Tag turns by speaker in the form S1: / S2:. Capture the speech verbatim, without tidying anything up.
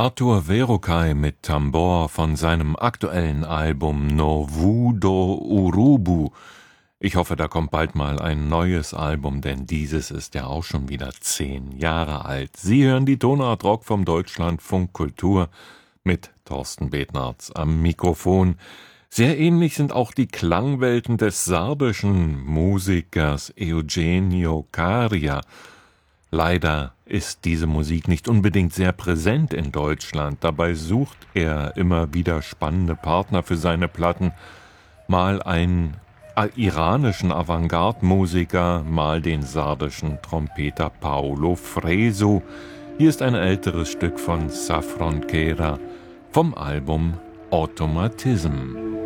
S1: Arthur Verocai mit Tambor von seinem aktuellen Album No Vu do Urubu. Ich hoffe, da kommt bald mal ein neues Album, denn dieses ist ja auch schon wieder zehn Jahre alt. Sie hören die Tonart Rock vom Deutschlandfunk Kultur mit Thorsten Bednarz am Mikrofon. Sehr ähnlich sind auch die Klangwelten des serbischen Musikers Eugenio Caria. Leider ist diese Musik nicht unbedingt sehr präsent in Deutschland. Dabei sucht er immer wieder spannende Partner für seine Platten. Mal einen iranischen Avantgarde-Musiker, mal den sardischen Trompeter Paolo Fresu. Hier ist ein älteres Stück von Safron Kera vom Album Automatism.